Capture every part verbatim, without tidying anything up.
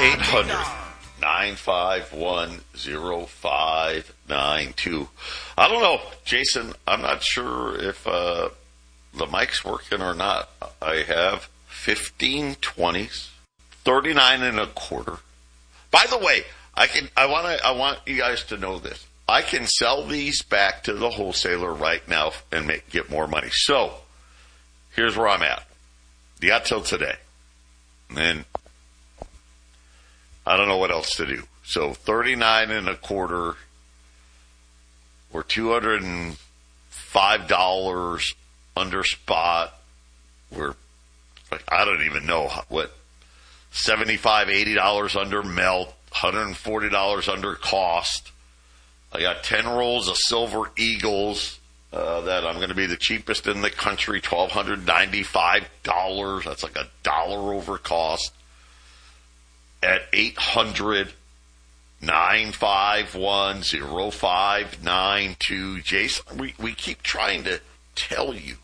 eight hundred, nine five one, oh five nine two. I don't know, Jason, I'm not sure if uh, the mic's working or not. I have fifteen twenties, thirty-nine and a quarter. By the way, I can. I want to. I want you guys to know this. I can sell these back to the wholesaler right now and make, get more money. So here's where I'm at. You got till today, and then I don't know what else to do. So thirty-nine and a quarter, or two hundred and five dollars under spot. We're like, I don't even know what, seventy-five, eighty dollars under melt, one hundred forty dollars under cost. I got ten rolls of Silver Eagles uh, that I'm going to be the cheapest in the country, one thousand two hundred ninety-five dollars. That's like a dollar over cost at eight hundred, nine five one, oh five nine two. Jason, we, we keep trying to tell you,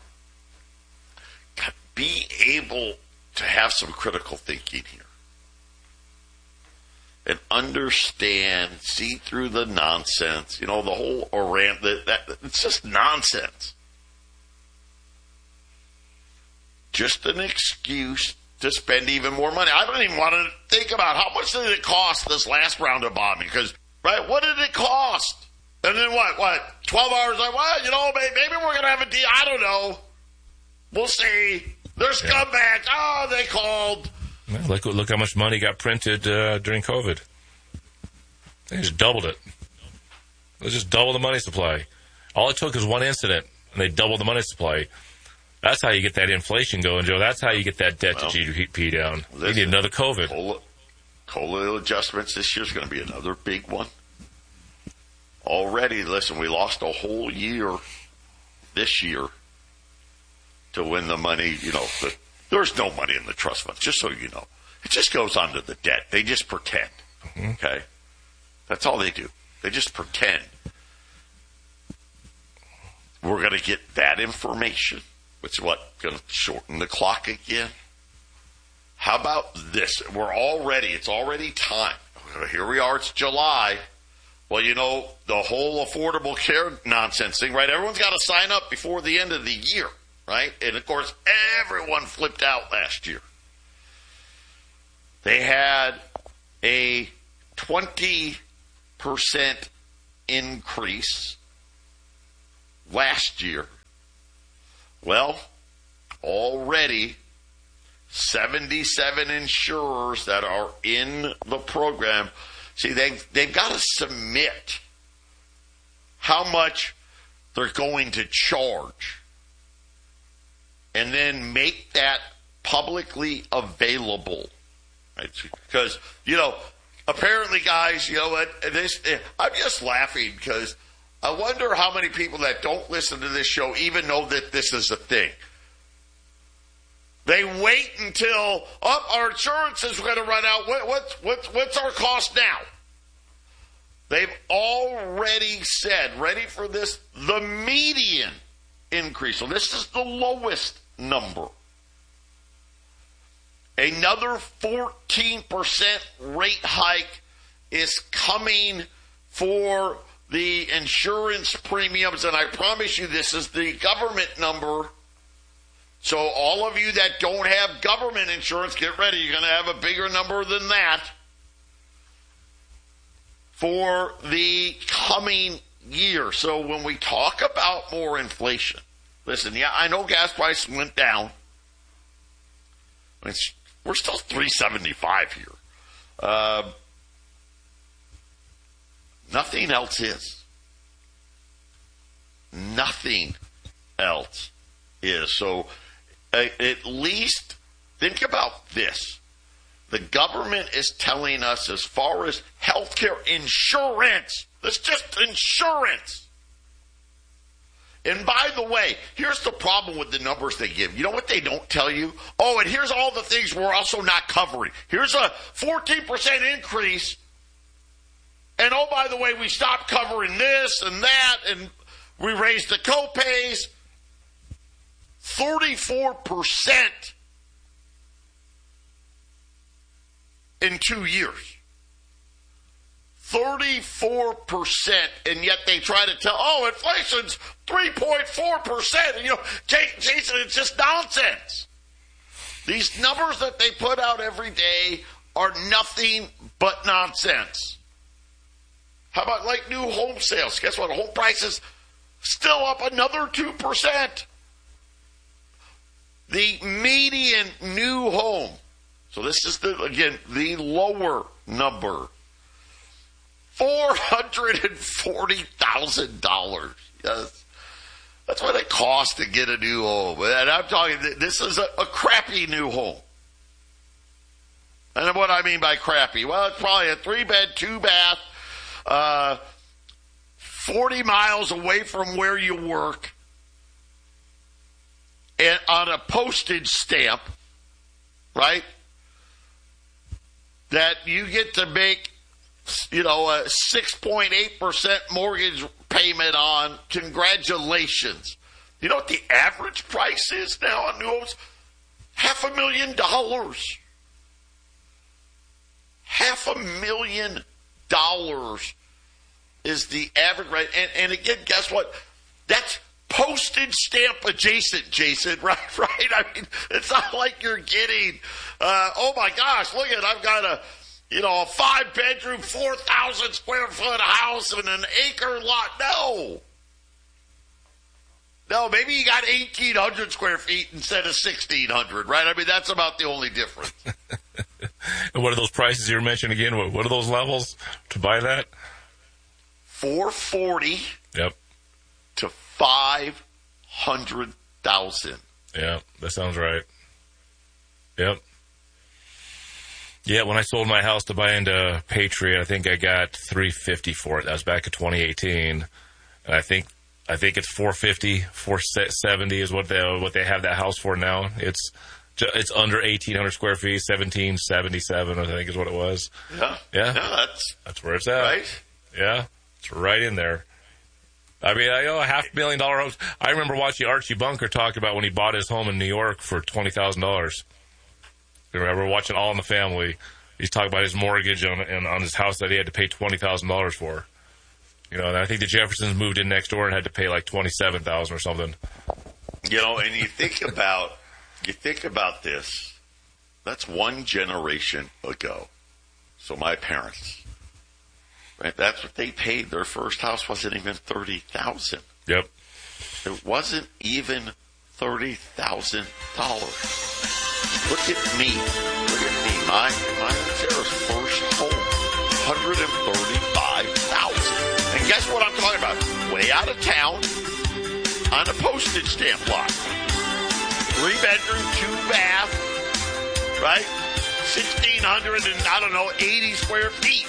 be able to have some critical thinking here and understand, see through the nonsense. You know, the whole Iran, that, that it's just nonsense. Just an excuse to spend even more money. I don't even want to think about how much did it cost this last round of bombing, because, right, what did it cost? And then what, what, twelve hours, like, well, you know, maybe we're going to have a deal. I don't know. We'll see. They're scumbags. Oh, they called. Well, look, look how much money got printed uh, during COVID. They just doubled it. They just doubled the money supply. All it took was one incident, and they doubled the money supply. That's how you get that inflation going, Joe. That's how you get that debt well, to G D P down. Listen, you need another COVID. COLA, COLA adjustments this year is going to be another big one. Already, listen, we lost a whole year this year to win the money. You know, the, there's no money in the trust funds, just so you know. It just goes onto the debt. They just pretend. Mm-hmm. Okay? That's all they do. They just pretend. We're going to get that information, which is what, going to shorten the clock again? How about this? We're already, it's already time. Here we are, it's July. Well, you know, the whole Affordable Care nonsense thing, right? Everyone's got to sign up before the end of the year, right? And, of course, everyone flipped out last year. They had a twenty percent increase last year. Well, already seventy-seven insurers that are in the program. See, they've, they've got to submit how much they're going to charge and then make that publicly available. Right? Because, you know, apparently, guys, you know what, this, I'm just laughing because I wonder how many people that don't listen to this show even know that this is a thing. They wait until, oh, our insurance is going to run out. What, what's, what's, what's our cost now? They've already said, ready for this, the median increase. So this is the lowest number. Another fourteen percent rate hike is coming for the insurance premiums. And I promise you, this is the government number. So all of you that don't have government insurance, get ready. You're going to have a bigger number than that for the coming year. So when we talk about more inflation, listen, yeah, I know gas prices went down. It's, we're still three seventy-five here. Uh, nothing else is. Nothing else is. So at least think about this. The government is telling us as far as healthcare insurance, that's just insurance. And by the way, here's the problem with the numbers they give. You know what they don't tell you? Oh, and here's all the things we're also not covering. Here's a fourteen percent increase. And oh, by the way, we stopped covering this and that, and we raised the copays. thirty-four percent in two years. thirty-four percent, and yet they try to tell, oh, inflation's three point four percent. And, you know, Jason, it's just nonsense. These numbers that they put out every day are nothing but nonsense. How about like new home sales? Guess what? Home prices still up another two percent. The median new home, so this is, the again, the lower number, four hundred forty thousand dollars. Yes. That's what it costs to get a new home. And I'm talking, this is a, a crappy new home. And what I mean by crappy, well, it's probably a three-bed, two-bath, uh, forty miles away from where you work, and on a postage stamp, right, that you get to make, you know, a six point eight percent mortgage payment on. Congratulations. You know what the average price is now on new homes? Half a million dollars. Half a million dollars is the average rate. And, and again, guess what? That's postage stamp adjacent, Jason, right? Right? I mean, it's not like you're getting, uh, oh my gosh, look at, I've got a, you know, a five-bedroom, four thousand square foot house and an acre lot. No. No, maybe you got eighteen hundred square feet instead of sixteen hundred, right? I mean, that's about the only difference. And what are those prices you were mentioning again? What, what are those levels to buy that? four forty Yep. to five hundred thousand. Yeah, that sounds right. Yep. Yeah, when I sold my house to buy into Patriot, I think I got three fifty for it. That was back in twenty eighteen. And I think I think it's four fifty, four seventy is what they what they have that house for now. It's it's under eighteen hundred square feet, seventeen seventy-seven, I think is what it was. Yeah. Yeah. No, that's that's where it's at. Right. Yeah. It's right in there. I mean, I know a half million dollar house. I remember watching Archie Bunker talk about when he bought his home in New York for twenty thousand dollars. I remember watching All in the Family. He's talking about his mortgage on, on, on his house that he had to pay twenty thousand dollars for. You know, and I think the Jeffersons moved in next door and had to pay like twenty-seven thousand dollars or something. You know, and you think about, you think about this. That's one generation ago. So my parents, right? That's what they paid. Their first house wasn't even thirty thousand dollars. Yep. It wasn't even thirty thousand dollars. Look at me. Look at me. My, my Sarah's first home, one hundred thirty-five thousand dollars. And guess what I'm talking about? Way out of town on a postage stamp lot. Three bedroom, two bath, right? sixteen hundred and, I don't know, eighty square feet.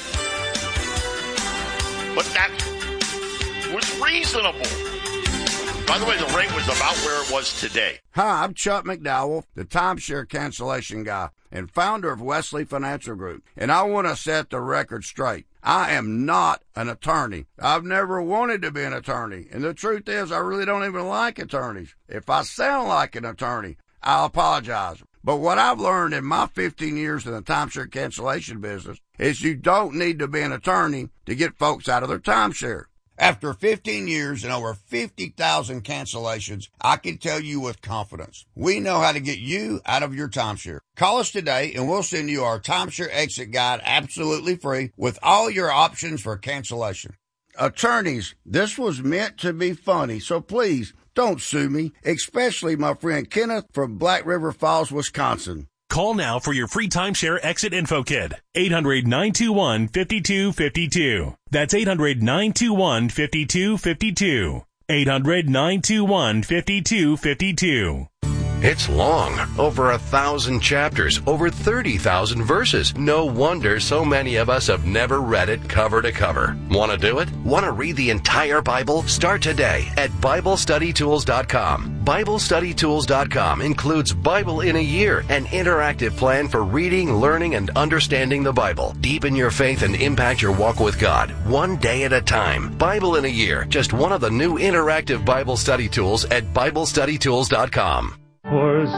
But that was reasonable. By the way, the rate was about where it was today. Hi, I'm Chuck McDowell, the timeshare cancellation guy and founder of Wesley Financial Group. And I want to set the record straight. I am not an attorney. I've never wanted to be an attorney. And the truth is, I really don't even like attorneys. If I sound like an attorney, I'll apologize. But what I've learned in my fifteen years in the timeshare cancellation business is you don't need to be an attorney to get folks out of their timeshare. After fifteen years and over fifty thousand cancellations, I can tell you with confidence, we know how to get you out of your timeshare. Call us today and we'll send you our timeshare exit guide absolutely free with all your options for cancellation. Attorneys, this was meant to be funny, so please don't sue me, especially my friend Kenneth from Black River Falls, Wisconsin. Call now for your free timeshare exit info kit. eight hundred, nine two one, five two five two. That's eight hundred, nine two one, five two five two. eight hundred, nine two one, five two five two. It's long, over a thousand chapters, over thirty thousand verses. No wonder so many of us have never read it cover to cover. Want to do it? Want to read the entire Bible? Start today at Bible Study Tools dot com. Bible Study Tools dot com includes Bible in a Year, an interactive plan for reading, learning, and understanding the Bible. Deepen your faith and impact your walk with God, one day at a time. Bible in a Year, just one of the new interactive Bible study tools at Bible Study Tools dot com. For